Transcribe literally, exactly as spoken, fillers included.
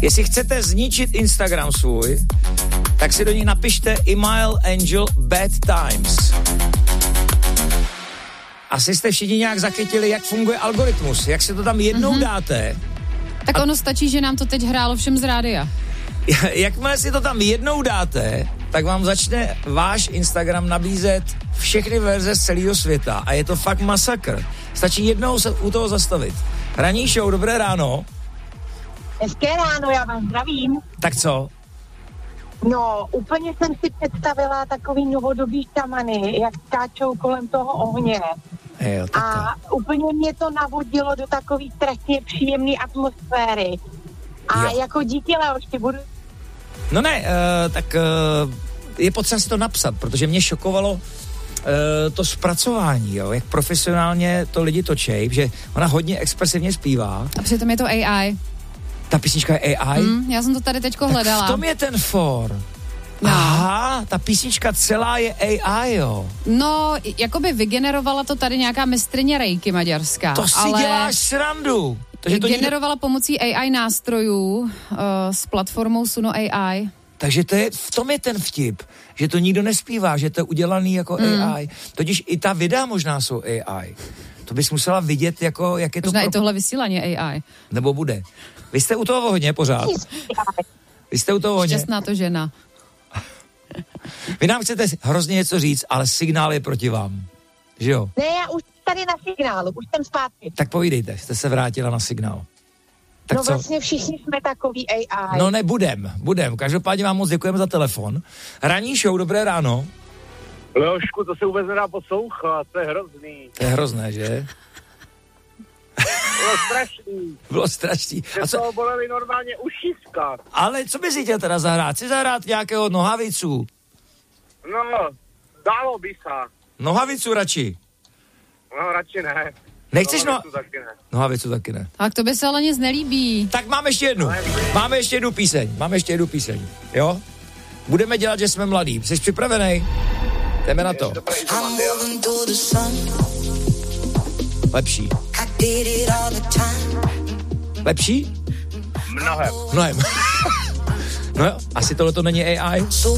Jestli chcete zničit Instagram svůj, tak si do něj napište Email Angel Bad Times. Asi jste všichni nějak zachytili, jak funguje algoritmus, jak se to tam jednou mm-hmm. dáte. Tak ono stačí, že nám to teď hrálo všem z rádia. Jakmile si to tam jednou dáte, tak vám začne váš Instagram nabízet všechny verze z celého světa a je to fakt masakr. Stačí jednou se u toho zastavit. Ranní show, dobré ráno. Hezké ráno, já vám zdravím. Tak co? No, úplně jsem si představila takový novodobý šamany, jak skáčou kolem toho ohně. Jo, a úplně mě to navodilo do takový strašně příjemné atmosféry. A jo. Jako díky Leošky budu... No ne, uh, tak uh, je potřeba si to napsat, protože mě šokovalo uh, to zpracování, jo, jak profesionálně to lidi točej, že ona hodně expresivně zpívá. A přitom je to A I. Ta písnička je A I? Mm, já jsem to tady teďko hledala. Tak v tom je ten for. No. Aha, ta písnička celá je A I, jo. No, jakoby vygenerovala to tady nějaká mistryně Reiki maďarská. To si ale děláš srandu. Takže to generovala někdo... pomocí A I nástrojů uh, s platformou Suno A I. Takže to je, v tom je ten vtip, že to nikdo nespívá, že to je udělaný jako mm. A I. Totiž i ta videa možná jsou A I. To bys musela vidět, jako, jak je to... Možná pro... i tohle vysílání A I. Nebo bude. Vy jste u toho hodně pořád. Vy jste u toho hodně. Šťastná to žena. Vy nám chcete hrozně něco říct, ale signál je proti vám. Že jo? Ne, já už tady na signálu, už jsem zpátky. Tak povídejte, jste se vrátila na signál. Tak no co? vlastně všichni jsme takový A I. No ne, budem, budem. Každopádně vám moc děkujeme za telefon. Ranní show, dobré ráno. Leošku, to se vůbec nedá poslouchat, to je hrozný. To je hrozné, že? Bylo strašný. Bylo strašný. A co? To boleli normálně ušiska. Ale co bys chtěl teda zahrát? Chci zahrát nějakého nohavicu? No, dalo by se. Nohavicu radši? No, radši ne. Nechceš nohavicu no... taky ne. Nohavicu taky ne. Tak to by se ale nic nelíbí. Tak máme ještě jednu. Máme ještě jednu píseň. Máme ještě jednu píseň. Jo? Budeme dělat, že jsme mladí. Jsi připravený? Jdeme na to. Lepší. Lepší? Mnohem. Mnohem. No jo, asi tohle to není A I.